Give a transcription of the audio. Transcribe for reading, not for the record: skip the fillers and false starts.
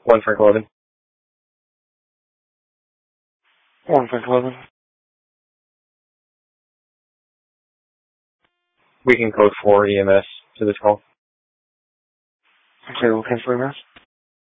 One Frank 11. One Frank 11. We can code 4 EMS to this call. Okay, we'll cancel EMS.